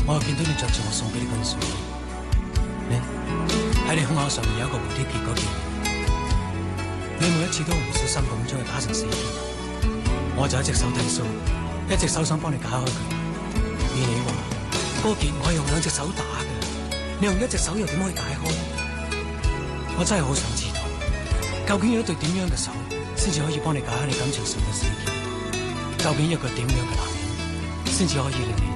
我又見到你着住我送俾你嗰件睡衣，你喺你胸口上面有一個蝴蝶結嗰件，你每一次都唔小心咁將佢打成4件，我就一隻手剃鬚，一隻手想幫你解開佢。而你話嗰件我係用2隻手打嘅，你用1隻手又點可以解開？我真係好想知道，究竟有一對點樣嘅手先至可以幫你解開你感情上嘅死結？究竟有個點樣嘅男人先至可以令你